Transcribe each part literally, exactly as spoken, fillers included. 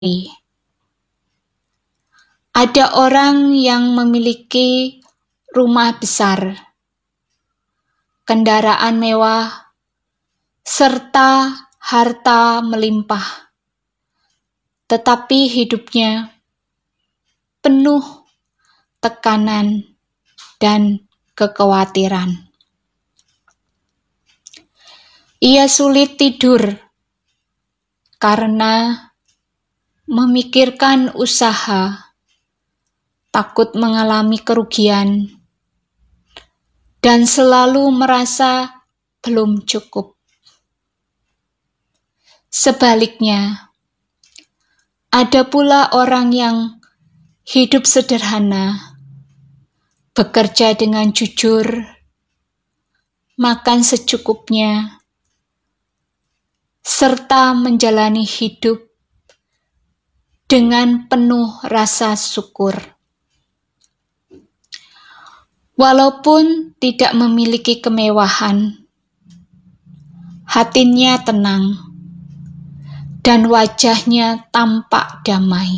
Ada orang yang memiliki rumah besar, kendaraan mewah, serta harta melimpah, tetapi hidupnya penuh tekanan dan kekhawatiran. Ia sulit tidur karena memikirkan usaha, takut mengalami kerugian, dan selalu merasa belum cukup. Sebaliknya, ada pula orang yang hidup sederhana, bekerja dengan jujur, makan secukupnya, serta menjalani hidup dengan penuh rasa syukur. Walaupun tidak memiliki kemewahan, hatinya tenang dan wajahnya tampak damai.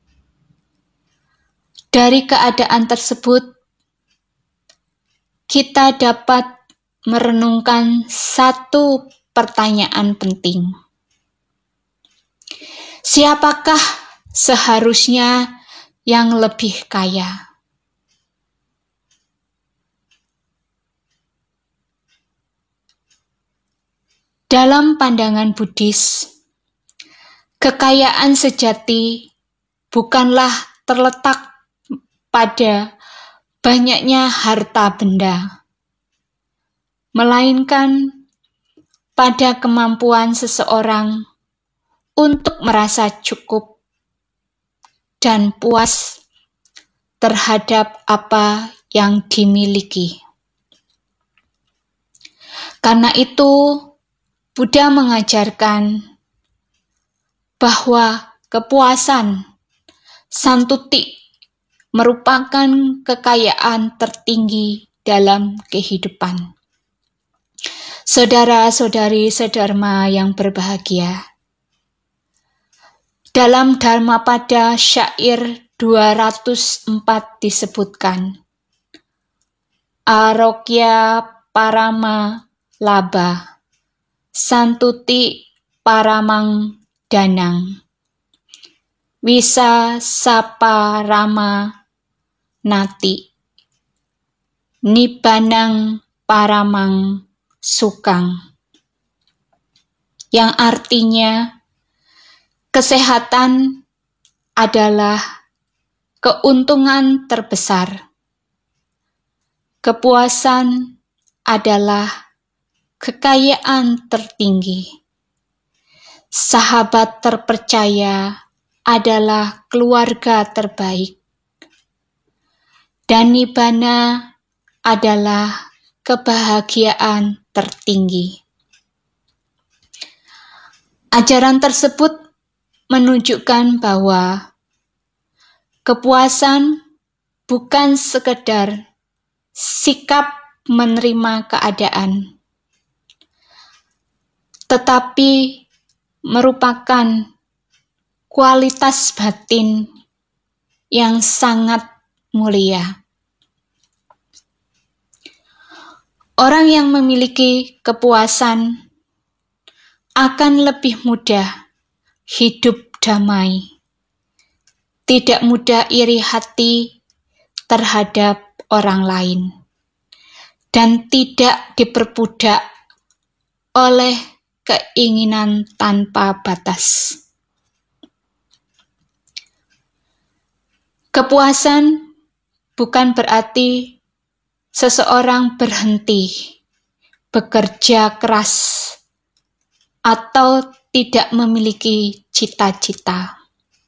Dari keadaan tersebut, kita dapat merenungkan satu pertanyaan penting. Siapakah seharusnya yang lebih kaya? Dalam pandangan Buddhis, kekayaan sejati bukanlah terletak pada banyaknya harta benda, melainkan pada kemampuan seseorang untuk merasa cukup dan puas terhadap apa yang dimiliki. Karena itu, Buddha mengajarkan bahwa kepuasan santuti merupakan kekayaan tertinggi dalam kehidupan. Saudara-saudari sedharma yang berbahagia, dalam Dhammapada syair dua ratus empat disebutkan, Arokya parama laba, santuti paramang danang, wisa sapa rama nati, nibbanang paramang sukang. Yang artinya, kesehatan adalah keuntungan terbesar. Kepuasan adalah kekayaan tertinggi. Sahabat terpercaya adalah keluarga terbaik. Dan nibbana adalah kebahagiaan tertinggi. Ajaran tersebut menunjukkan bahwa kepuasan bukan sekedar sikap menerima keadaan, tetapi merupakan kualitas batin yang sangat mulia. Orang yang memiliki kepuasan akan lebih mudah hidup damai, tidak mudah iri hati terhadap orang lain, dan tidak diperbudak oleh keinginan tanpa batas. Kepuasan bukan berarti seseorang berhenti bekerja keras atau tidak memiliki cita-cita.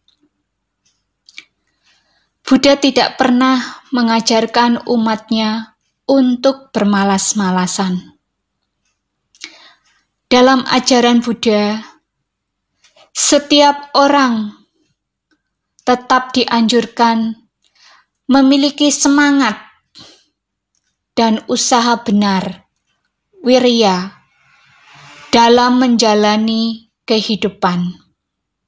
Buddha tidak pernah mengajarkan umatnya untuk bermalas-malasan. Dalam ajaran Buddha, setiap orang tetap dianjurkan memiliki semangat dan usaha benar, wirya, dalam menjalani kehidupan.